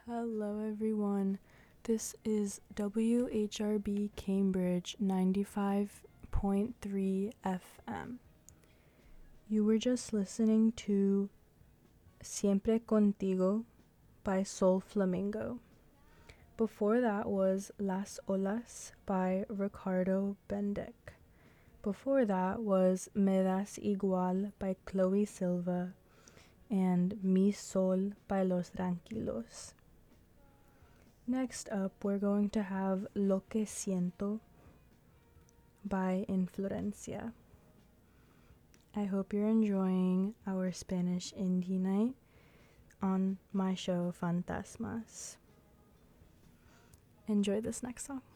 Hello, everyone. This is WHRB Cambridge 95.3 FM. You were just listening to Siempre Contigo by Sol Flamingo. Before that was Las Olas by Ricardo Bendick. Before that was Me Das Igual by Chloe Silva and Mi Sol by Los Tranquilos. Next up, we're going to have Lo que siento by Influencia. I hope you're enjoying our Spanish indie night on my show Fantasmas. Enjoy this next song.